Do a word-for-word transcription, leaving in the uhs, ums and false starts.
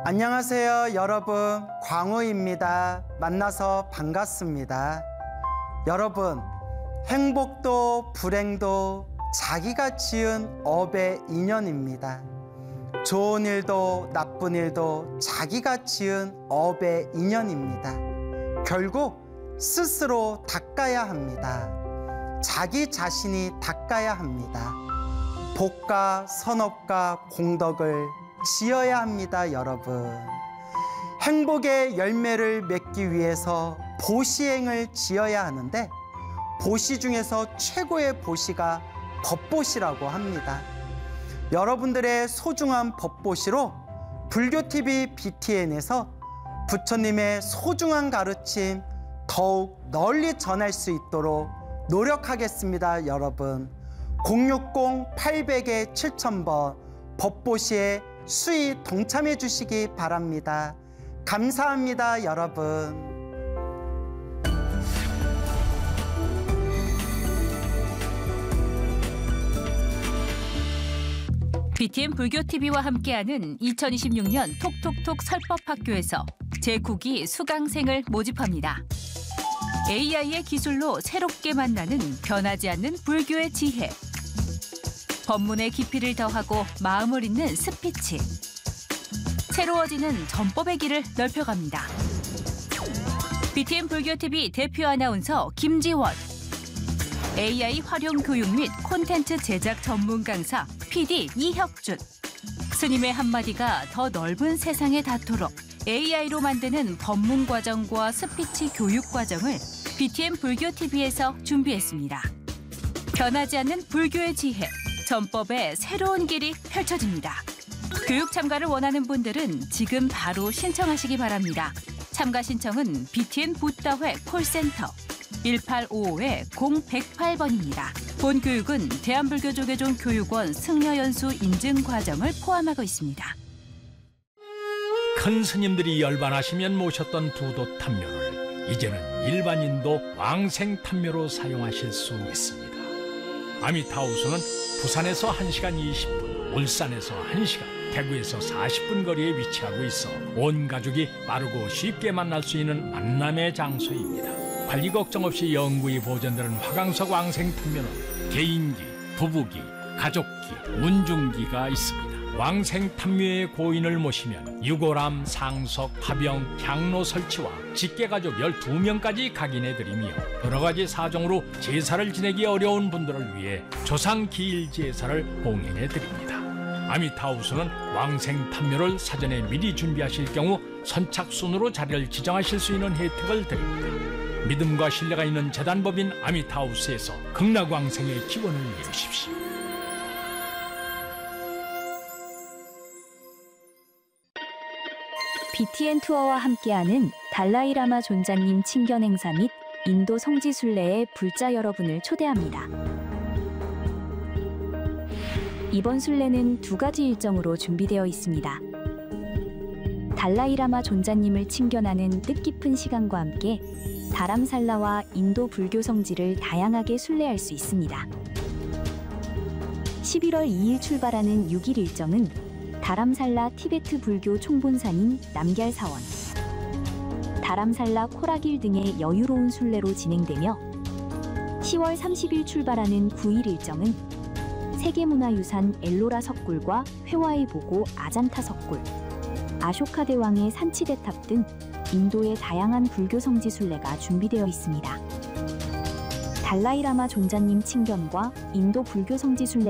안녕하세요, 여러분. 광우입니다. 만나서 반갑습니다. 여러분, 행복도 불행도 자기가 지은 업의 인연입니다. 좋은 일도 나쁜 일도 자기가 지은 업의 인연입니다. 결국 스스로 닦아야 합니다. 자기 자신이 닦아야 합니다. 복과 선업과 공덕을 지어야 합니다, 여러분. 행복의 열매를 맺기 위해서 보시행을 지어야 하는데, 보시 중에서 최고의 보시가 법보시라고 합니다. 여러분들의 소중한 법보시로 불교티비 비티엔에서 부처님의 소중한 가르침 더욱 널리 전할 수 있도록 노력하겠습니다, 여러분. 공육공 팔백 칠천 번 법보시에 수의 동참해 주시기 바랍니다. 감사합니다, 여러분. 비티엔 불교티비와 함께하는 이천이십육 년 톡톡톡 설법학교에서 제구 기 수강생을 모집합니다. 에이아이의 기술로 새롭게 만나는 변하지 않는 불교의 지혜. 법문의 깊이를 더하고 마음을 잇는 스피치. 새로워지는 전법의 길을 넓혀갑니다. 비티엔 불교티비 대표 아나운서 김지원. 에이아이 활용 교육 및 콘텐츠 제작 전문 강사 피디 이혁준. 스님의 한마디가 더 넓은 세상에 닿도록 에이아이로 만드는 법문 과정과 스피치 교육 과정을 비티엔 불교티비에서 준비했습니다. 변하지 않는 불교의 지혜, 전법의 새로운 길이 펼쳐집니다. 교육 참가를 원하는 분들은 지금 바로 신청하시기 바랍니다. 참가 신청은 비티엔 붓다회 콜센터 일팔오오 공백팔 번입니다. 본 교육은 대한불교조계종 교육원 승려연수 인증 과정을 포함하고 있습니다. 큰 스님들이 열반하시면 모셨던 두도 탐묘를 이제는 일반인도 왕생 탐묘로 사용하실 수 있습니다. 아미타우스는 부산에서 한 시간 이십 분, 울산에서 한 시간, 대구에서 사십 분 거리에 위치하고 있어 온 가족이 빠르고 쉽게 만날 수 있는 만남의 장소입니다. 관리 걱정 없이 영구히 보존되는 화강석 왕생 탐묘는 개인기, 부부기, 가족기, 문중기가 있습니다. 왕생 탐묘의 고인을 모시면 유골함, 상석, 파병, 향로 설치와 직계가족 열두 명까지 각인해드리며 여러 가지 사정으로 제사를 지내기 어려운 분들을 위해 조상 기일 제사를 봉행해드립니다. 아미타우스는 왕생 탐묘를 사전에 미리 준비하실 경우 선착순으로 자리를 지정하실 수 있는 혜택을 드립니다. 믿음과 신뢰가 있는 재단법인 아미타우스에서 극락왕생의 기원을 이루십시오. 비티엔 투어와 함께하는 달라이라마 존자님 친견 행사 및 인도 성지 순례에 불자 여러분을 초대합니다. 이번 순례는 두 가지 일정으로 준비되어 있습니다. 달라이라마 존자님을 친견하는 뜻깊은 시간과 함께 다람살라와 인도 불교 성지를 다양하게 순례할 수 있습니다. 십일월 이일 출발하는 육 일 일정은 다람살라 티베트 불교 총본산인 남걀사원, 다람살라 코라길 등의 여유로운 순례로 진행되며 시월 삼십일 출발하는 구 일 일정은 세계문화유산 엘로라 석굴과 회화의 보고 아잔타 석굴, 아쇼카 대왕의 산치대탑 등 인도의 다양한 불교 성지 순례가 준비되어 있습니다. 달라이라마 존자님 친견과 인도 불교 성지 순례